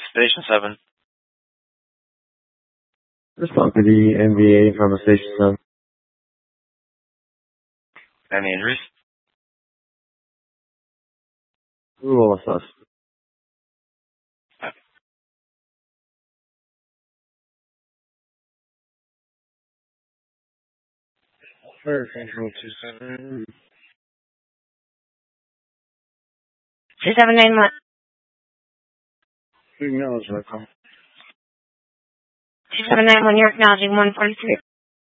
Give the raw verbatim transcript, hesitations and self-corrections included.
Station seven. Respond to the N B A from Station seven. Any injuries? We will assess. Fire Control two seven. two seven nine one. We acknowledge that call. two seven nine one, you're acknowledging one forty-three.